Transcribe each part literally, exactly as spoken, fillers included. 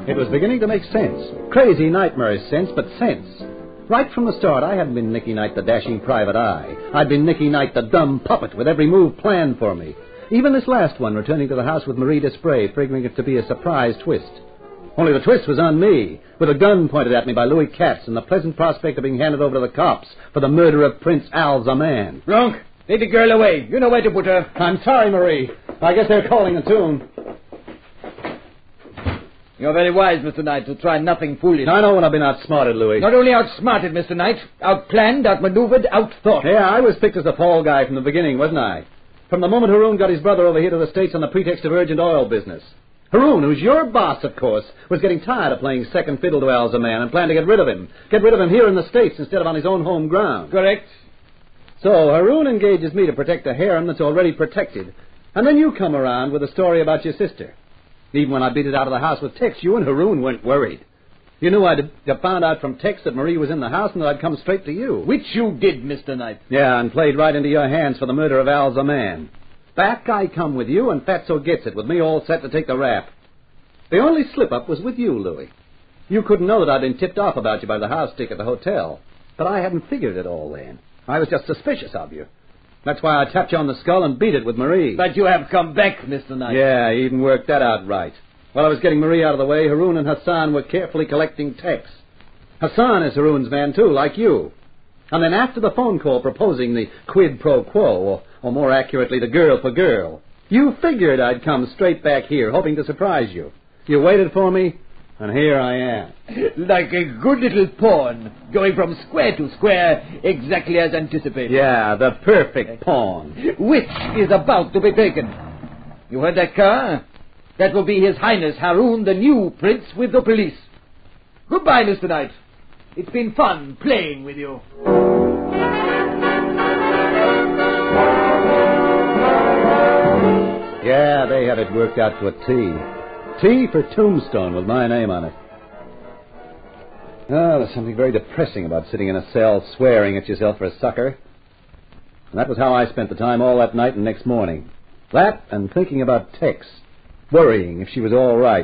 It was beginning to make sense. Crazy, nightmarish sense, but sense. Right from the start, I hadn't been Nicky Knight, the dashing private eye. I'd been Nicky Knight, the dumb puppet, with every move planned for me. Even this last one, returning to the house with Marie Desprez, figuring it to be a surprise twist. Only the twist was on me, with a gun pointed at me by Louis Katz and the pleasant prospect of being handed over to the cops for the murder of Prince Al Zaman. Bronk, take the girl away. You know where to put her. I'm sorry, Marie. I guess they're calling a tune. You're very wise, Mister Knight, to try nothing foolish. I know when I've been outsmarted, Louis. Not only outsmarted, Mister Knight, outplanned, outmaneuvered, outthought. Yeah, I was picked as the fall guy from the beginning, wasn't I? From the moment Haroun got his brother over here to the States on the pretext of urgent oil business. Haroun, who's your boss, of course, was getting tired of playing second fiddle to Al Zaman and planned to get rid of him. Get rid of him here in the States instead of on his own home ground. Correct. So Haroun engages me to protect a harem that's already protected. And then you come around with a story about your sister. Even when I beat it out of the house with Tex, you and Haroun weren't worried. You knew I'd have found out from Tex that Marie was in the house and that I'd come straight to you. Which you did, Mister Knight. Yeah, and played right into your hands for the murder of Al Zaman. Back I come with you, and Fatso gets it, with me all set to take the rap. The only slip-up was with you, Louis. You couldn't know that I'd been tipped off about you by the house stick at the hotel. But I hadn't figured it all then. I was just suspicious of you. That's why I tapped you on the skull and beat it with Marie. But you have come back, Mister Knight. Yeah, I even worked that out right. While I was getting Marie out of the way, Haroun and Hassan were carefully collecting Tex. Hassan is Haroun's man, too, like you. And then after the phone call proposing the quid pro quo, or, or more accurately, the girl for girl, you figured I'd come straight back here, hoping to surprise you. You waited for me, and here I am. Like a good little pawn, going from square to square, exactly as anticipated. Yeah, the perfect pawn. Which is about to be taken. You heard that, car? That will be His Highness Haroun, the new prince with the police. Goodbye, Mister Knight. It's been fun playing with you. Yeah, they had it worked out to a T. T for Tombstone with my name on it. Oh, there's something very depressing about sitting in a cell swearing at yourself for a sucker. And that was how I spent the time all that night and next morning. That and thinking about Tex, worrying if she was all right.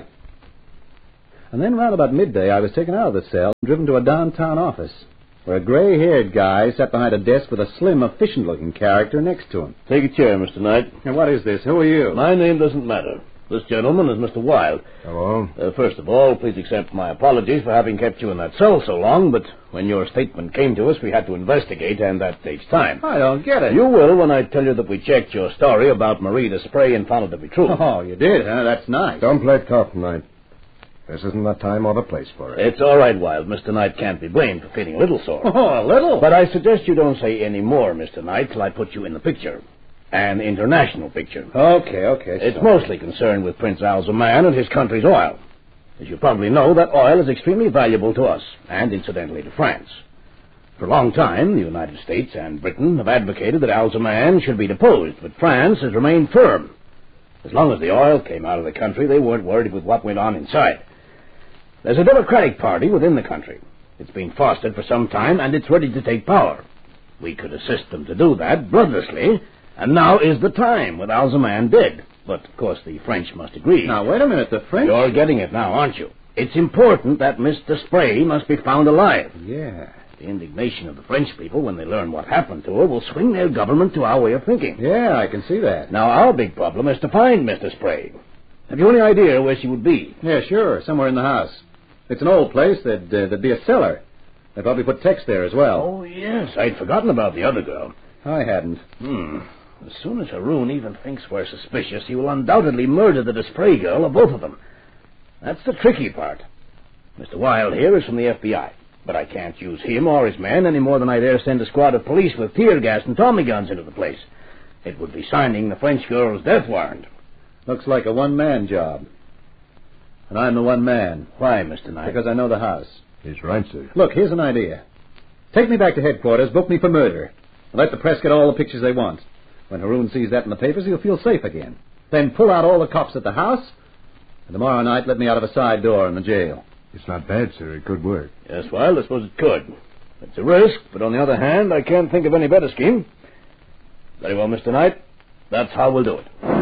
And then round about midday, I was taken out of the cell and driven to a downtown office, where a gray-haired guy sat behind a desk with a slim, efficient-looking character next to him. Take a chair, Mister Knight. Now, what is this? Who are you? My name doesn't matter. This gentleman is Mister Wilde. Hello. Uh, first of all, please accept my apologies for having kept you in that cell so long, but when your statement came to us, we had to investigate, and that takes time. I don't get it. You will when I tell you that we checked your story about Marie Desprez and found it to be true. Oh, you did, huh? That's nice. Don't play tough tonight. This isn't the time or the place for it. It's all right, Wilde. Mister Knight can't be blamed for feeling a little sore. Oh, a little? But I suggest you don't say any more, Mister Knight, till I put you in the picture. An international picture. Okay, okay. It's sorry. mostly concerned with Prince Al Zaman and his country's oil. As you probably know, that oil is extremely valuable to us, and incidentally to France. For a long time, the United States and Britain have advocated that Al Zaman should be deposed, but France has remained firm. As long as the oil came out of the country, they weren't worried with what went on inside. There's a Democratic Party within the country. It's been fostered for some time, and it's ready to take power. We could assist them to do that bloodlessly, and now is the time with Al Zaman dead. But, of course, the French must agree. Now, wait a minute. The French... You're getting it now, aren't you? It's important that Miss Desprez must be found alive. Yeah. The indignation of the French people when they learn what happened to her will swing their government to our way of thinking. Yeah, I can see that. Now, our big problem is to find Miss Desprez. Have you any idea where she would be? Yeah, sure. Somewhere in the house. It's an old place. There'd, uh, there'd be a cellar. They probably put Tex there as well. Oh, yes. I'd forgotten about the other girl. I hadn't. Hmm. As soon as Haroun even thinks we're suspicious, he will undoubtedly murder the Desprez girl or both of them. That's the tricky part. Mister Wilde here is from the F B I, but I can't use him or his men any more than I dare send a squad of police with tear gas and Tommy guns into the place. It would be signing the French girl's death warrant. Looks like a one-man job. And I'm the one man. Why, Mister Knight? Because I know the house. He's right, sir. Look, here's an idea. Take me back to headquarters, book me for murder, and let the press get all the pictures they want. When Haroun sees that in the papers, he'll feel safe again. Then pull out all the cops at the house, and tomorrow night let me out of a side door in the jail. It's not bad, sir. It could work. Yes, Wilde, I suppose it could. It's a risk, but on the other hand, I can't think of any better scheme. Very well, Mister Knight. That's how we'll do it.